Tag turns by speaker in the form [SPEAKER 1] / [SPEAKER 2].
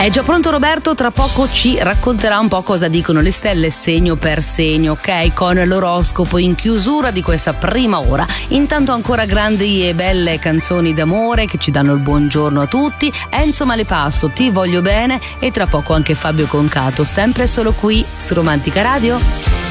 [SPEAKER 1] È già pronto Roberto, tra poco ci racconterà un po' cosa dicono le stelle segno per segno, ok? Con l'oroscopo in chiusura di questa prima ora. Intanto ancora grandi e belle canzoni d'amore che ci danno il buongiorno a tutti. Enzo Malepasso, Ti voglio bene, e tra poco anche Fabio Concato, sempre solo qui su Romantica Radio.